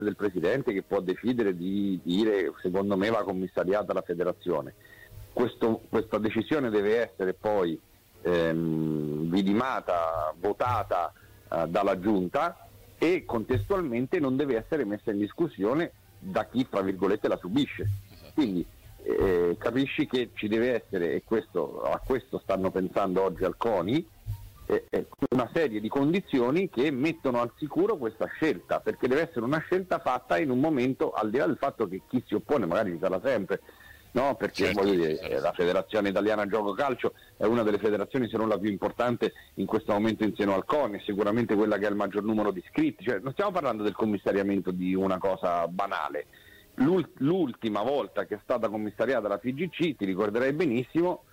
del presidente che può decidere di dire secondo me va commissariata la federazione. Questa decisione deve essere poi vidimata, votata dalla giunta, e contestualmente non deve essere messa in discussione da chi tra virgolette la subisce. Quindi capisci che ci deve essere, e a questo stanno pensando oggi al CONI, una serie di condizioni che mettono al sicuro questa scelta, perché deve essere una scelta fatta in un momento, al di là del fatto che chi si oppone magari ci sarà sempre, no? Perché certo, voglio dire, la Federazione Italiana Gioco Calcio è una delle federazioni, se non la più importante in questo momento in seno al CONI, è sicuramente quella che ha il maggior numero di iscritti, cioè non stiamo parlando del commissariamento di una cosa banale. L'ultima volta che è stata commissariata la FIGC, ti ricorderai benissimo,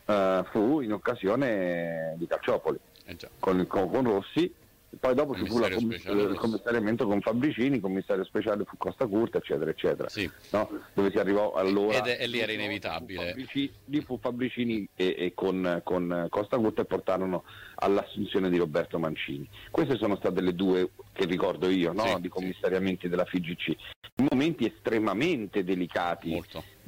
fu in occasione di Calciopoli, con Rossi. Poi dopo ci fu il commissariamento con Fabricini, commissario speciale fu Costa Curta, eccetera eccetera, sì. No? Dove si arrivò allora, e lì era inevitabile, lì fu Fabricini e con Costa Curta, e portarono all'assunzione di Roberto Mancini. Queste sono state le due che ricordo io, no? Di commissariamenti della FIGC, momenti estremamente delicati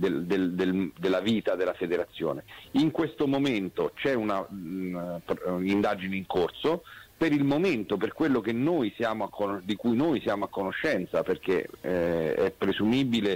della vita della federazione. In questo momento c'è una indagine in corso. Per il momento, per quello che di cui noi siamo a conoscenza, perché è presumibile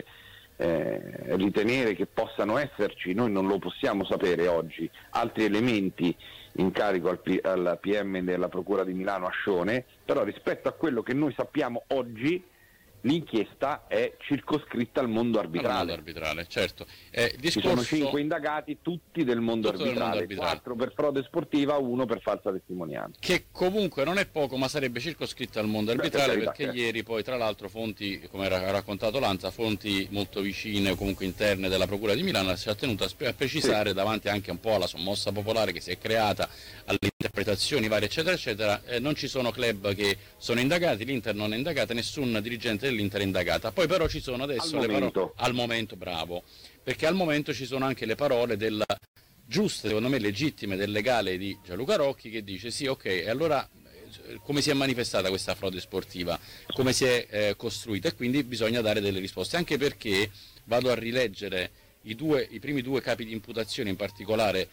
ritenere che possano esserci, noi non lo possiamo sapere oggi, altri elementi in carico al PM della Procura di Milano Ascione, però rispetto a quello che noi sappiamo oggi l'inchiesta è circoscritta al mondo arbitrale. Certo. Ci sono 5 indagati, tutti del mondo arbitrale, 4 per frode sportiva, 1 per falsa testimonianza. Che comunque non è poco, ma sarebbe circoscritta al mondo arbitrale, perché ieri poi tra l'altro fonti, come ha raccontato Lanza, fonti molto vicine o comunque interne della Procura di Milano si è tenuto a precisare, davanti anche un po' alla sommossa popolare che si è creata, alle interpretazioni varie eccetera eccetera, non ci sono club che sono indagati, l'Inter non è indagata, nessun dirigente dell'Inter è indagata. Poi però ci sono adesso al momento, bravo, perché al momento ci sono anche le parole della giuste, secondo me legittime, del legale di Gianluca Rocchi, che dice sì, ok, e allora come si è manifestata questa frode sportiva, come si è costruita, e quindi bisogna dare delle risposte, anche perché vado a rileggere i primi 2 capi di imputazione, in particolare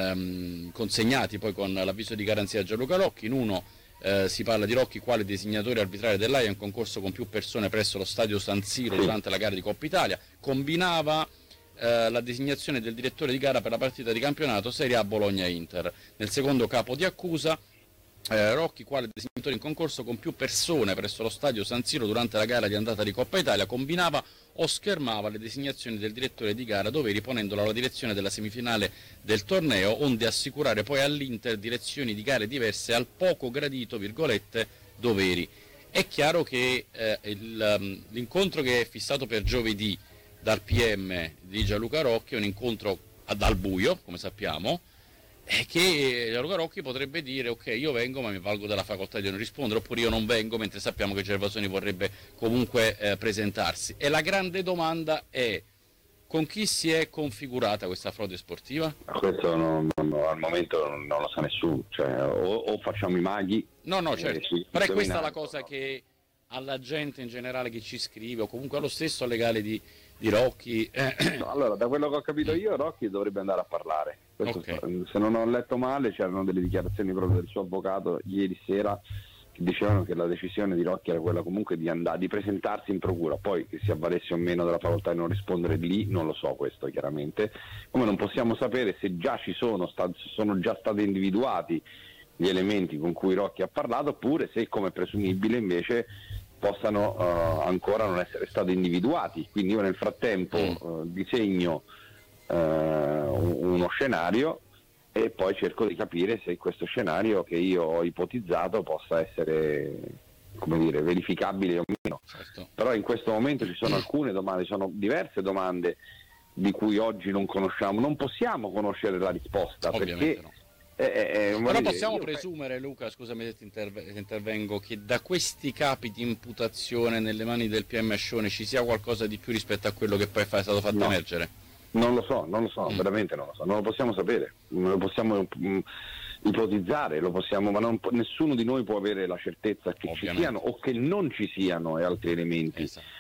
consegnati poi con l'avviso di garanzia a Gianluca Rocchi. In uno si parla di Rocchi quale designatore arbitrale dell'AIA in concorso con più persone presso lo stadio San Siro durante la gara di Coppa Italia, combinava la designazione del direttore di gara per la partita di campionato Serie A Bologna-Inter. Nel secondo capo di accusa, Rocchi quale designatore in concorso con più persone presso lo stadio San Siro durante la gara di andata di Coppa Italia combinava o schermava le designazioni del direttore di gara doveri, ponendola alla direzione della semifinale del torneo, onde assicurare poi all'Inter direzioni di gare diverse al poco gradito, virgolette, doveri. È chiaro che l'incontro che è fissato per giovedì dal PM di Gianluca Rocchi è un incontro al buio, come sappiamo, è che Gianluca Rocchi potrebbe dire ok, io vengo ma mi valgo della facoltà di non rispondere, oppure io non vengo, mentre sappiamo che Gervasoni vorrebbe comunque presentarsi. E la grande domanda è: con chi si è configurata questa frode sportiva? Questo al momento non lo sa nessuno, cioè, o facciamo i maghi. No, certo, però è questa la cosa che alla gente in generale che ci scrive, o comunque allo stesso legale di Rocchi. No, allora, da quello che ho capito io, Rocchi dovrebbe andare a parlare. Se non ho letto male, c'erano delle dichiarazioni proprio del suo avvocato ieri sera che dicevano che la decisione di Rocchi era quella comunque di presentarsi in procura. Poi che si avvalesse o meno della facoltà di non rispondere lì, non lo so questo chiaramente, come non possiamo sapere se già sono già stati individuati gli elementi con cui Rocchi ha parlato, oppure se, come presumibile, invece possano ancora non essere stati individuati. Quindi io nel frattempo disegno uno scenario e poi cerco di capire se questo scenario che io ho ipotizzato possa essere, come dire, verificabile o meno. Certo. Però in questo momento ci sono alcune domande, sono diverse domande di cui oggi non possiamo conoscere la risposta. Ovviamente perché no. Però possiamo presumere, Luca, scusami se ti intervengo, che da questi capi di imputazione nelle mani del PM Ascione ci sia qualcosa di più rispetto a quello che poi è stato fatto emergere? Non lo so, veramente non lo so, non lo possiamo sapere, ipotizzare, lo possiamo, ma nessuno di noi può avere la certezza che ci siano o che non ci siano altri elementi